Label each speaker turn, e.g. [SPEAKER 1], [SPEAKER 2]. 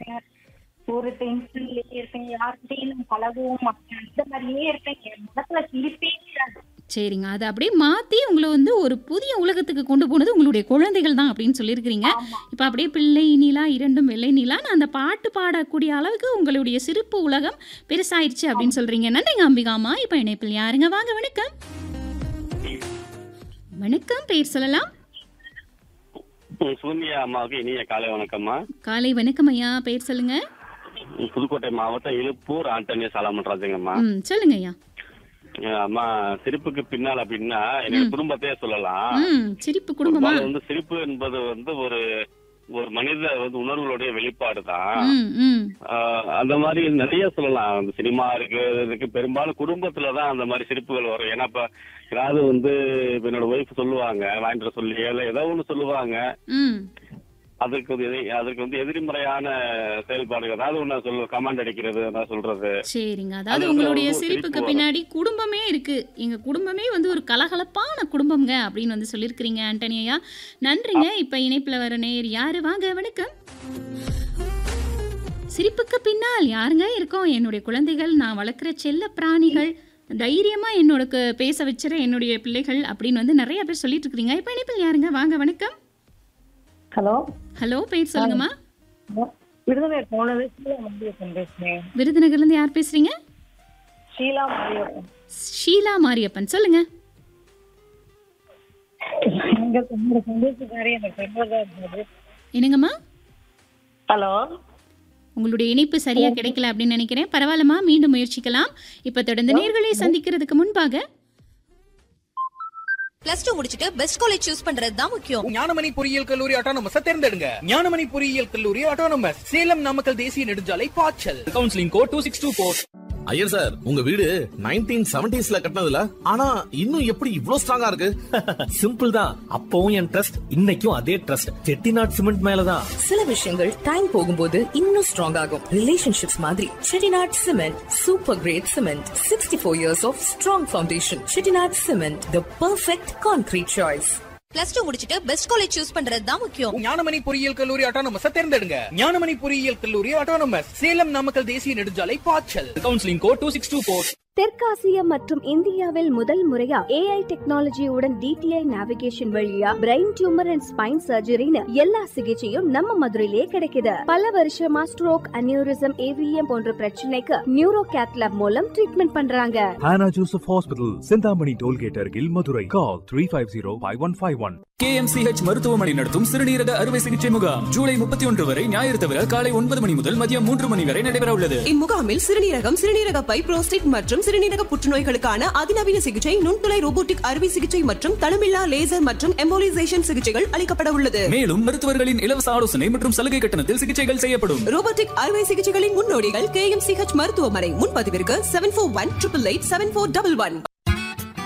[SPEAKER 1] இருப்பேன். ஒரு டென்ஷன்லயே இருப்பேன். யார்கிட்டயும் நான் பழகவும் மாட்டேன். அந்த மாதிரியே இருப்பேன். என் முகத்துல சிரிப்பே இருக்காது.
[SPEAKER 2] சரிங்க. அத அப்படியே மாத்தி உங்கள வந்து ஒரு புதிய உலகத்துக்கு கொண்டு போனது உங்களுடைய குழந்தைகள் தான் அப்படின்னு சொல்லியிருக்கிறீங்க.
[SPEAKER 1] ஆமா.
[SPEAKER 2] இப்ப அப்படியே பிள்ளை நிலா இரண்டும் வெள்ளை நிலான்னு அந்த பாட்டு பாடக்கூடிய அளவுக்கு உங்களுடைய சிரிப்பு உலகம் பெருசாயிருச்சு அப்படின்னு சொல்றீங்க. நன்றிங்க அம்பிகாம்மா. இப்ப இணைப்பில் யாருங்க? வாங்க வணக்கம். வணக்கம். பேர் சொல்லலாம்.
[SPEAKER 3] சூர்யா அம்மாவுக்கு இனிய காலை வணக்கம்மா.
[SPEAKER 2] காலை வணக்கம் ஐயா. பேர் சொல்லுங்க.
[SPEAKER 3] புதுக்கோட்டை மாவட்டம் இழுப்பூர் ஆண்டனிய சாலமன்ராஜங்கம்மா.
[SPEAKER 2] சொல்லுங்க ஐயா.
[SPEAKER 3] அம்மா, சிரிப்புக்கு பின்னால் அப்படின்னா என்னோட குடும்பத்தையே சொல்லலாம்.
[SPEAKER 2] சிரிப்பு குடும்பமா?
[SPEAKER 3] சிரிப்பு என்பது ஒரு ஒரு மனித உணர்வுகளுடைய வெளிப்பாடு தான். அந்த மாதிரி நிறைய சொல்லலாம். அந்த சினிமா இருக்கு பெரும்பாலும் குடும்பத்துலதான் அந்த மாதிரி சிரிப்புகள் வரும். ஏன்னா இப்ப ஏதாவது என்னோட ஒய்ஃப் சொல்லுவாங்க, வாங்கிட்டு சொல்லி ஏதோ ஒண்ணு சொல்லுவாங்க. அதற்கு எதிர்மறையான செயல்பாடுகள் ஏதாவது ஒண்ணு கமாண்ட் அடிக்கிறது, நான் சொல்றது.
[SPEAKER 2] சரிங்க. அதாவது உங்களுடைய சிரிப்புக்கு பின்னாடி குடும்பமே இருக்கு. எங்க குடும்பமே ஒரு கலகலப்பான குடும்பம்ங்க அப்படின்னு சொல்லியிருக்கிறீங்க ஆண்டனியா. நன்றிங்க. இப்ப இணைப்புல வர நேர் யாரு? வாங்க வணக்கம். சிரிப்புக்கு பின்னால் யாருங்க இருக்கோம்? என்னுடைய குழந்தைகள், நான் வளர்க்குற செல்ல பிராணிகள், தைரியமா என்னோட பேச வச்சுற என்னுடைய பிள்ளைகள் அப்படின்னு நிறைய பேர் சொல்லிட்டு இருக்கிறீங்க. இப்ப இணைப்பில் யாருங்க? வாங்க வணக்கம்.
[SPEAKER 1] ஹலோ.
[SPEAKER 2] ஹலோ. பேர் சொல்லுங்கம்மா.
[SPEAKER 1] விருதுநகர் போனது ஷீலா மாரியப்பன் பேசுறேன்.
[SPEAKER 2] விருதுநகர்ல இருந்து யார் பேசுறீங்க?
[SPEAKER 1] ஷீலா மாரியப்பன்.
[SPEAKER 2] ஷீலா மாரியப்பன் சொல்லுங்க.
[SPEAKER 1] எங்க சந்தோஷக்காரி எனக்கு பெண்களா இருந்தது.
[SPEAKER 2] என்னங்கம்மா?
[SPEAKER 1] ஹலோ.
[SPEAKER 2] உங்களுடைய இணைப்பு சரியா கிடைக்கல அப்படின்னு நினைக்கிறேன். பரவாயில்லம்மா, மீண்டும் முயற்சிக்கலாம். இப்ப தொடர்ந்து நேர்களை சந்திக்கிறதுக்கு முன்பாக
[SPEAKER 4] பிளஸ் 2 முடிச்சிட்டு பெஸ்ட் காலேஜ் சூஸ் பண்றது தான் முக்கியம்.
[SPEAKER 5] ஞானமணி பொறியியல் கல்லூரி ஆட்டோனமஸ் தேர்ந்தெடுங்க. ஞானமணி பொறியியல் கல்லூரி ஆட்டோனமஸ், சேலம் நாமக்கல் தேசிய நெடுஞ்சாலை பாய்ச்சல். Counselling code 2624.
[SPEAKER 6] ஐயர் சார், உங்க வீடு 1970s கட்டினதுல, ஆனா இன்னும் எப்படி இவ்ளோ ஸ்ட்ராங்கா இருக்கு?
[SPEAKER 7] சிம்பிள் தான். அப்பவும் என் ட்ரஸ்ட், இன்னைக்கும் அதே ட்ரஸ்ட். செட்டிநாட் சிமெண்ட் மேலதான்.
[SPEAKER 8] சில விஷயங்கள் டைம் போகும்போது இன்னும் ஸ்ட்ராங் ஆகும். ரிலேஷன்ஷிப்ஸ் மாதிரி Chettinad cement super great cement. 64 years of strong foundation. Chettinad cement, the perfect concrete choice.
[SPEAKER 4] Plus 2 முடிச்சிட்டு பெஸ்ட் காலேஜ் சூஸ் பண்றது தான் முக்கியம்.
[SPEAKER 5] ஞானமணி பொறியியல் கல்லூரி ஆட்டோனமஸ் தேர்ந்தெடுங்க. ஞானமணி பொறியியல் கல்லூரி ஆட்டோனமஸ், சேலம் நாமக்கல் தேசிய நெடுஞ்சாலை பாய்ச்சல். Counselling code 2624.
[SPEAKER 9] தெற்காசியா மற்றும் இந்தியாவில் முதல் முறையா AI டெக்னாலஜியுடன் DTI நேவிகேஷன் வழியா பிரெயின் டியூமர் அண்ட் ஸ்பைன் சர்ஜரின்னு எல்லா சிகிச்சையும் நம்ம மதுரையிலேயே கிடைக்குது. பல வருஷமா ஸ்ட்ரோக், அனியூரிசம், AVM போன்ற பிரச்சனைக்கு நியூரோ கேத் லேப் மூலம் ட்ரீட்மெண்ட் பண்றாங்க.
[SPEAKER 10] Hannah Joseph Hospital, Chintamani tollgate அருகில், மதுரை. Call 350-5151.
[SPEAKER 11] KMCH மருத்துவமனை நடத்தும் சிறுநீரக அறுவை சிகிச்சை முகாம் ஜூலை 31 வரை ஞாயிறு தவிர காலை 9 மணி முதல் மதியம் 3 மணி வரை நடைபெற உள்ளது.
[SPEAKER 8] இம்முகாமில் சிறுநீரகம், சிறுநீரக பை, புரோஸ்டேட் மற்றும் சிறுநீரக புற்றுநோய்களுக்கான அதிநவீன சிகிச்சை, நுண்துளை ரோபோட்டிக் அறுவை சிகிச்சை மற்றும் தளமில்லா லேசர் மற்றும் எம்போலிசேஷன் சிகிச்சைகள் அளிக்கப்பட உள்ளது.
[SPEAKER 11] மேலும் மருத்துவர்களின் இலவச ஆலோசனை மற்றும் சலுகை கட்டணத்தில் சிகிச்சைகள் செய்யப்படும்.
[SPEAKER 8] ரோபோட்டிக் அறுவை சிகிச்சைகளின் முன்னோடிகள் KMCH மருத்துவமனை. முன்பதிவிற்கு 741-888-7411.